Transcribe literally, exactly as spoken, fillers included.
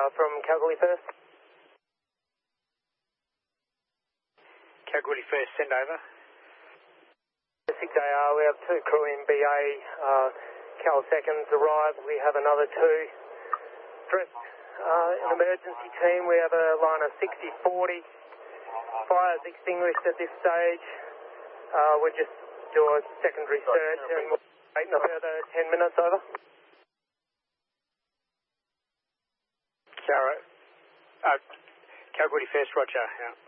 uh, from Kalgoorlie First. Kalgoorlie First, send over. six A R, we have two crew in B A, uh, Cal Seconds arrived, we have another two. Dressed uh, an emergency team, we have a line of sixty forty. Fire's extinguished at this stage. Uh, we'll just do a secondary search and we'll wait a further ten minutes over. Sarah, uh, Kalgoorlie First, roger. Yeah.